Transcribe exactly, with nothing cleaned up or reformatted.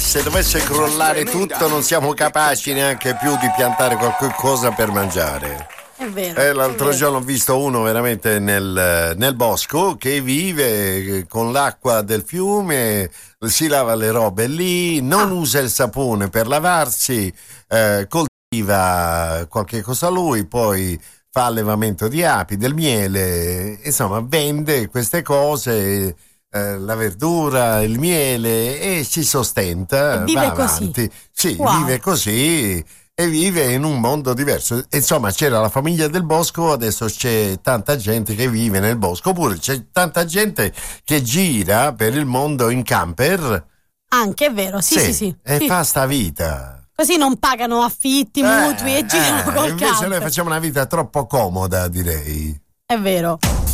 se dovesse crollare tutto non siamo capaci neanche più di piantare qualche cosa per mangiare. È vero. Eh, l'altro è vero. giorno ho visto uno veramente nel, nel bosco che vive con l'acqua del fiume, si lava le robe lì, non Ah. usa il sapone per lavarsi, eh, coltiva qualche cosa lui, poi fa allevamento di api, del miele, insomma vende queste cose, eh, la verdura, il miele e si sostenta, E vive va così. avanti. Sì, Wow. vive così e vive in un mondo diverso. Insomma, c'era la famiglia del bosco, adesso c'è tanta gente che vive nel bosco, oppure c'è tanta gente che gira per il mondo in camper. Anche è vero, sì, sì, sì. E Sì. fa sta vita. Così non pagano affitti, mutui Eh, e girano eh, col invece camper. noi facciamo una vita troppo comoda, direi. È vero.